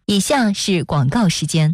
以下是广告时间。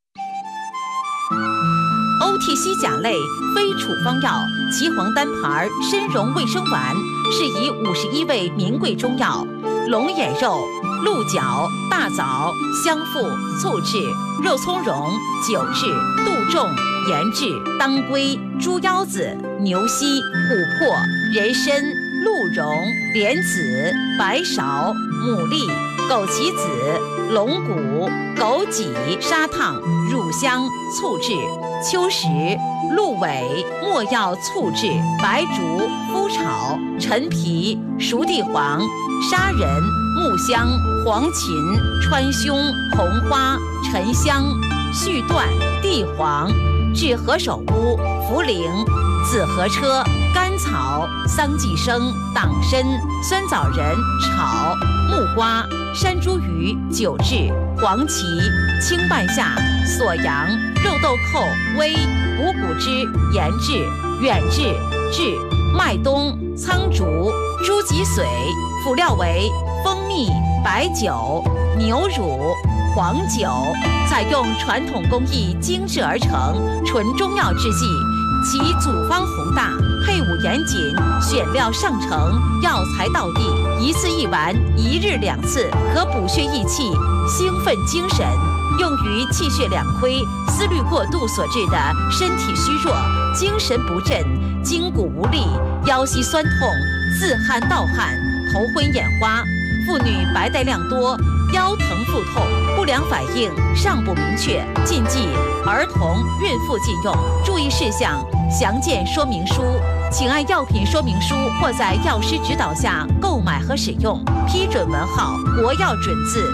OTC 甲类非处方药岐黄单牌参茸卫生丸，是以51味名贵中药龙眼肉、鹿角、大枣、香附、醋制、肉苁蓉、酒制、杜仲、盐制、当归、猪腰子、牛膝、琥珀、人参、鹿茸、莲子、白芍、牡蛎、枸杞子、龙骨、枸杞、砂糖、乳香醋制、秋实、鹿尾、没药醋制、白术、麸炒、陈皮、熟地黄、砂仁、木香、黄芩、川芎、红花、沉香、续断、地黄、治何首乌、茯苓、紫河车、甘草、桑寄生、党参、酸枣仁炒、木瓜、山茱萸酒制、黄芪、青半夏、锁阳、肉豆蔻、煨、补骨脂、盐制、远志、制、麦冬、苍竹、猪脊髓，辅料为蜂蜜、白酒、牛乳、黄酒，采用传统工艺精制而成，纯中药制剂。其组方宏大，配伍严谨，选料上乘，药材到地，一次一丸，1日2次，可补血益气，兴奋精神。用于气血两亏、思虑过度所致的身体虚弱、精神不振、筋骨无力、腰膝酸痛、自汗盗汗、头昏眼花。妇女白带量多，腰疼腹痛，不良反应尚不明确，禁忌儿童、孕妇禁用。注意事项详见说明书，请按药品说明书或在药师指导下购买和使用。批准文号国药准字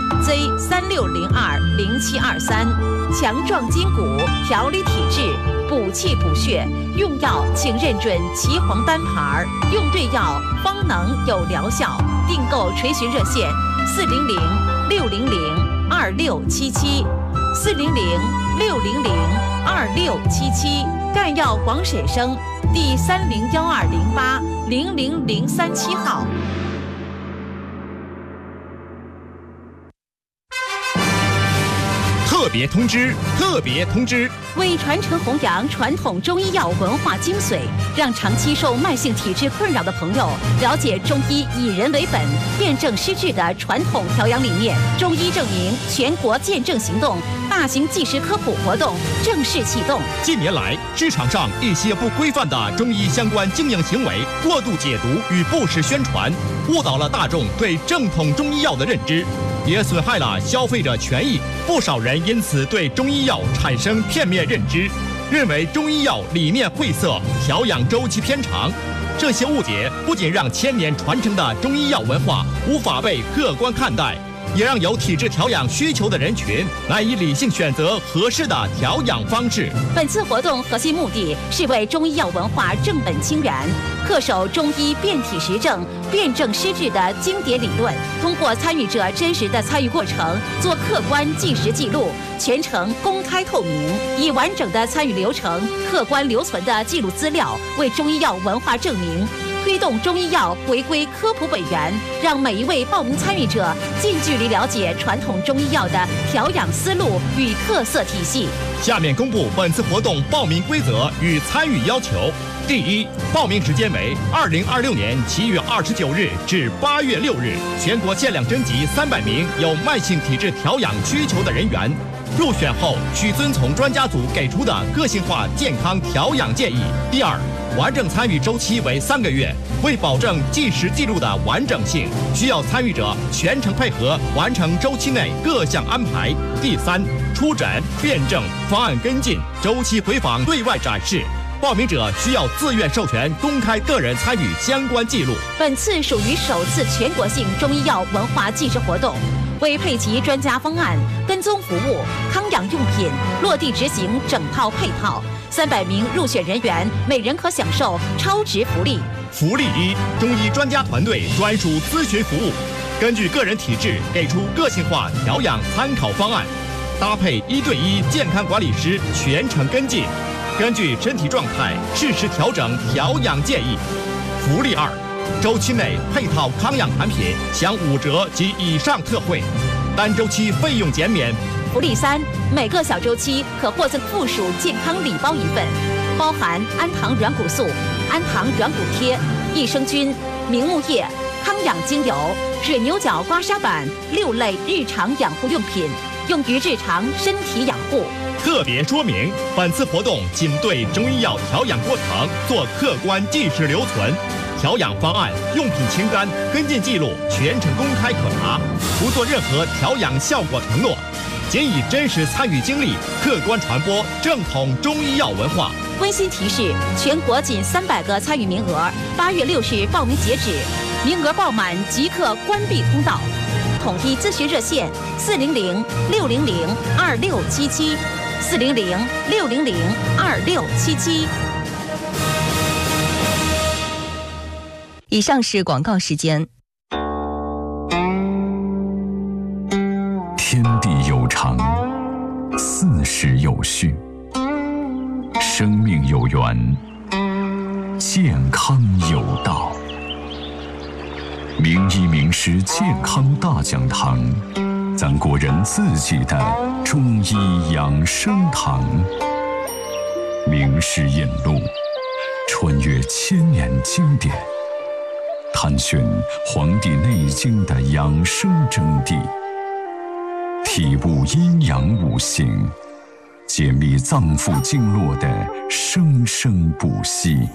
Z36020723，强壮筋骨，调理体质，补气补血。用药请认准岐黄单牌，用对药方能有疗效。订购垂询热线400-600-2677，400-600-2677。赣药广审生第301208-00037号。 特别通知！特别通知！ 为传承弘扬传统中医药文化精髓，让长期受慢性体质困扰的朋友了解中医以人为本、辨证施治的传统调养理念，中医证明全国见证行动大型纪实科普活动正式启动。 近年来，市场上一些不规范的中医相关经营行为、过度解读与不实宣传，误导了大众对正统中医药的认知，也损害了消费者权益。不少人因此对中医药产生片面认知，认为中医药理念晦涩，调养周期偏长。这些误解不仅让千年传承的中医药文化无法被客观看待，也让有体质调养需求的人群难以理性选择合适的调养方式。 本次活动核心目的是为中医药文化正本清源，恪守中医辨体实证、辨证施治的经典理论，通过参与者真实的参与过程做客观纪实记录，全程公开透明，以完整的参与流程、客观留存的记录资料为中医药文化证明，推动中医药回归科普本源，让每一位报名参与者近距离了解传统中医药的调养思路与特色体系。 下面公布本次活动报名规则与参与要求。第一，报名时间为2026年7月29日至8月6日，全国限量征集300名有慢性体质调养需求的人员。入选后需遵从专家组给出的个性化健康调养建议。第二，完整参与周期为3个月，为保证纪实记录的完整性，需要参与者全程配合完成周期内各项安排。第三，出诊、辩证、方案跟进、周期回访对外展示。报名者需要自愿授权公开个人参与相关记录。 本次属于首次全国性中医药文化纪实活动，为配齐专家方案、跟踪服务、康养用品落地执行整套配套，300名入选人员每人可享受超值福利。 福利一：中医专家团队专属咨询服务，根据个人体质给出个性化调养参考方案，搭配1对1健康管理师全程跟进，根据身体状态适时调整调养建议。福利二：周期内配套康养产品享5折及以上特惠。 单周期费用减免。 福利3，每个小周期可获赠附属健康礼包1份，包含安糖软骨素、安糖软骨贴、益生菌、明目液、康养精油、水牛角刮痧板6类日常养护用品，用于日常身体养护。 特别说明，本次活动仅对中医药调养过程做客观即时留存，调养方案、用品清单、跟进记录全程公开可查，不做任何调养效果承诺，仅以真实参与经历，客观传播正统中医药文化。 温馨提示：全国仅300个参与名额，8月6日报名截止，名额爆满即刻关闭通道。统一咨询热线：400-600-2677，400-600-2677。 以上是广告时间。 天地有常，四时有序，生命有缘，健康有道。名医名师健康大讲堂，咱国人自己的中医养生堂。名师引路，穿越千年经典，探寻《黄帝内经》的养生真谛，体悟阴阳五行，解密脏腑经络的生生不息。